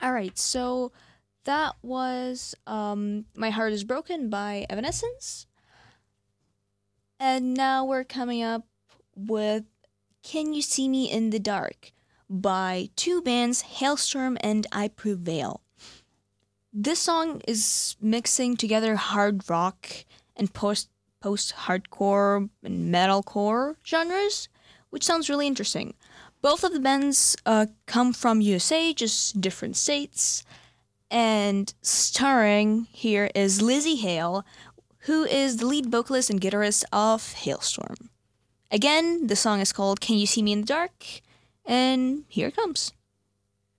All right, so that was My Heart is Broken by Evanescence. And now we're coming up with Can You See Me in the Dark by two bands, Hailstorm and I Prevail. This song is mixing together hard rock and post hardcore and metalcore genres, which sounds really interesting. Both of the bands come from USA, just different states. And starring here is Lizzie Hale, who is the lead vocalist and guitarist of Hailstorm. Again, the song is called Can You See Me in the Dark? And here it comes.